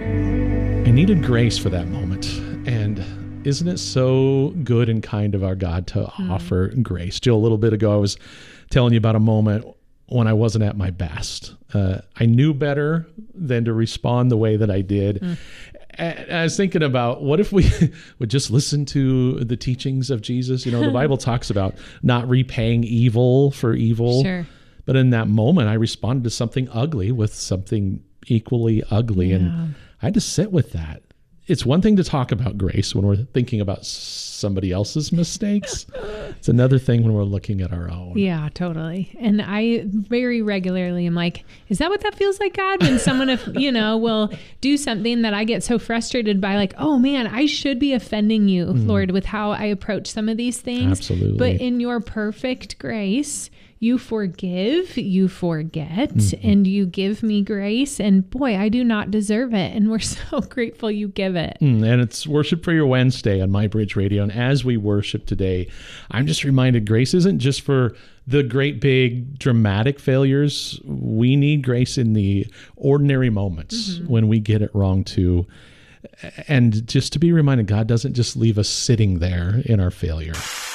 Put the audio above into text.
I needed grace for that moment. And isn't it so good and kind of our God to offer grace? Jill, a little bit ago, I was telling you about a moment when I wasn't at my best. I knew better than to respond the way that I did. I was thinking about, what if we would just listen to the teachings of Jesus? You know, the Bible talks about not repaying evil for evil. Sure. But in that moment, I responded to something ugly with something equally ugly. And I had to sit with that. It's one thing to talk about grace when we're thinking about somebody else's mistakes. It's another thing when we're looking at our own. Yeah, totally. And I very regularly am like, is that what that feels like, God? When someone, will do something that I get so frustrated by, like, oh man, I should be offending you, Lord, with how I approach some of these things. Absolutely. But in your perfect grace, you forgive, you forget, and you give me grace. And boy, I do not deserve it. And we're so grateful you give it. And it's Worship for Your Wednesday on My Bridge Radio. And as we worship today, I'm just reminded grace isn't just for the great big dramatic failures. We need grace in the ordinary moments when we get it wrong too. And just to be reminded, God doesn't just leave us sitting there in our failure.